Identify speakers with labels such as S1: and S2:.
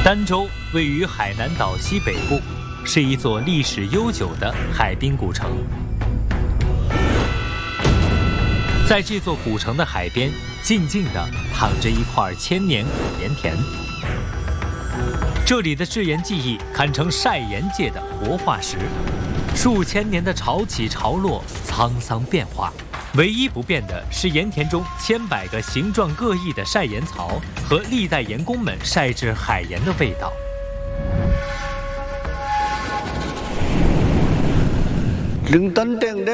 S1: 儋州位于海南岛西北部，是一座历史悠久的海滨古城。在这座古城的海边，静静地躺着一块千年古盐田。这里的制盐技艺堪称晒盐界的活化石，数千年的潮起潮落，沧桑变化。唯一不变的是盐田中千百个形状各异的晒盐槽和历代盐工们晒制海盐的味道。
S2: 人等等的